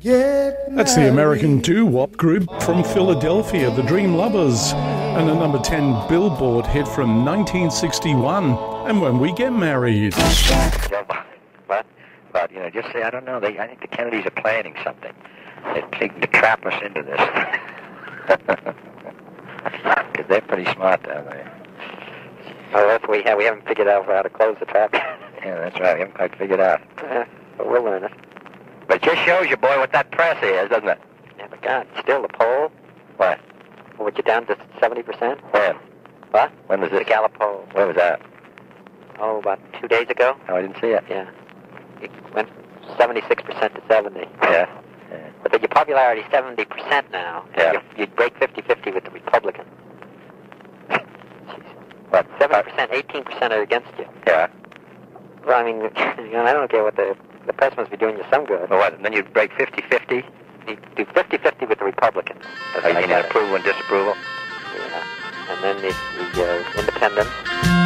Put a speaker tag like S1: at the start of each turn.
S1: That's the American doo-wop group from Philadelphia, the Dream Lovers, and a number 10 Billboard hit from 1961, And When We Get Married.
S2: But, you know, just say, I don't know, I think the Kennedys are planning something. They're trying to trap us into this. Because they're pretty smart down there.
S3: Oh, that's we haven't figured out how to close the trap.
S2: Yeah, that's right. We haven't quite figured out.
S3: Yeah, but we'll learn it.
S2: But it just shows you, boy, what that press is, doesn't it?
S3: Yeah, but God, still the poll.
S2: What?
S3: What, you down to 70%?
S2: When?
S3: What?
S2: When was this?
S3: The Gallup poll.
S2: When was that?
S3: Oh, about 2 days ago.
S2: Oh, I didn't see it.
S3: Yeah. It went from 76% to 70.
S2: Yeah.
S3: But your popularity is 70% now.
S2: Yeah.
S3: You'd break 50-50 with the Republican.
S2: What?
S3: 7%, 18% are against you.
S2: Yeah.
S3: Well, I mean, you know, I don't care what the press must be doing you some good.
S2: Well, what? And then you'd break 50-50?
S3: You do 50-50 with the Republican.
S2: You mean approval and disapproval?
S3: Yeah. And then the independents.